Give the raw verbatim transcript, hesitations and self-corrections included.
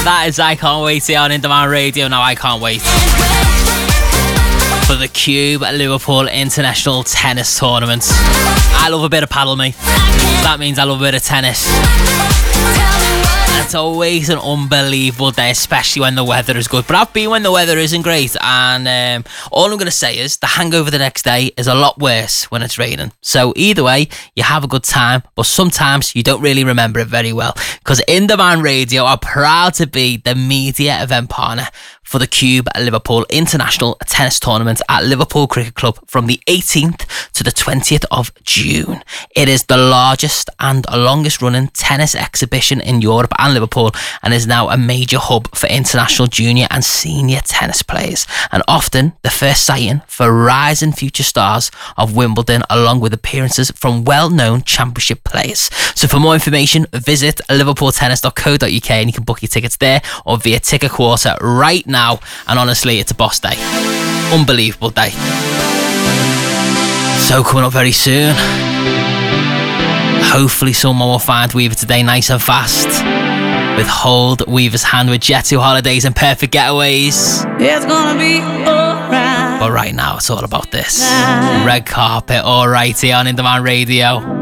That is I Can't Wait here on Indemand Radio. Now I can't wait for the Cube Liverpool International Tennis Tournament. I love a bit of paddle, mate. That means I love a bit of tennis. It's always an unbelievable day, especially when the weather is good. But I've been when the weather isn't great, and um, all I'm going to say is the hangover the next day is a lot worse when it's raining. So either way, you have a good time, but sometimes you don't really remember it very well. Because Indemand Radio are proud to be the media event partner for the Cube Liverpool International Tennis Tournament at Liverpool Cricket Club from the eighteenth to the twentieth of June. It is the largest and longest running tennis exhibition in Europe and Liverpool, and is now a major hub for international junior and senior tennis players, and often the first sighting for rising future stars of Wimbledon, along with appearances from well-known championship players. So for more information, visit liverpool tennis dot co dot uk and you can book your tickets there or via Ticket Quarter right now. Now, and honestly, it's a boss day. Unbelievable day. So coming up very soon, hopefully someone will find Weaver today nice and fast with Hold Weaver's Hand with Jet two Holidays and Perfect Getaways. It's gonna be alright. But right now it's all about this red carpet. Alright, here on Indemand Radio.